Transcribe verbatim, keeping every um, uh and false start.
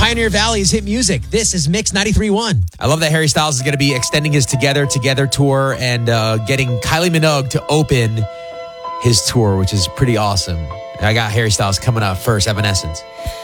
Pioneer Valley's hit music. This is Mix ninety-three point one. I love that Harry Styles is going to be extending his Together Together tour and uh, getting Kylie Minogue to open his tour, which is pretty awesome. I got Harry Styles coming up first, Evanescence.